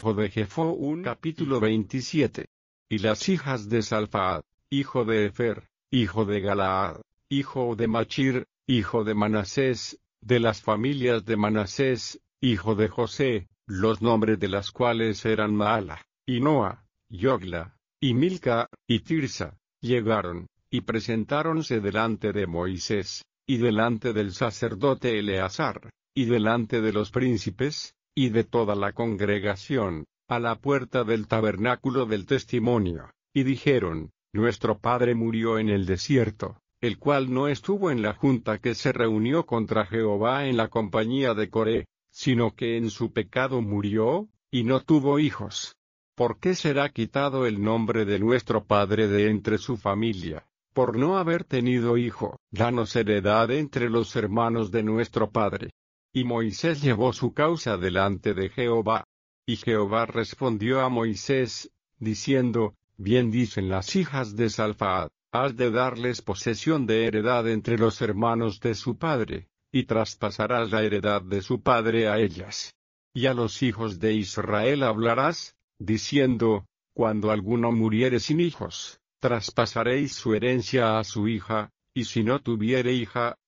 hijo de Jefón. Capítulo 27. Y las hijas de Salfaad, hijo de Efer, hijo de Galaad, hijo de Machir, hijo de Manasés, de las familias de Manasés, hijo de José, los nombres de las cuales eran Maala, y Noa, Yogla, y Milca, y Tirsa, llegaron, y presentáronse delante de Moisés, y delante del sacerdote Eleazar, y delante de los príncipes, y de toda la congregación, a la puerta del tabernáculo del testimonio, y dijeron: Nuestro padre murió en el desierto, el cual no estuvo en la junta que se reunió contra Jehová en la compañía de Coré, sino que en su pecado murió, y no tuvo hijos. ¿Por qué será quitado el nombre de nuestro padre de entre su familia? Por no haber tenido hijo. Danos heredad entre los hermanos de nuestro padre. Y Moisés llevó su causa delante de Jehová. Y Jehová respondió a Moisés, diciendo: Bien dicen las hijas de Salfaad, has de darles posesión de heredad entre los hermanos de su padre, y traspasarás la heredad de su padre a ellas. Y a los hijos de Israel hablarás, diciendo: Cuando alguno muriere sin hijos, traspasaréis su herencia a su hija, y si no tuviere hija,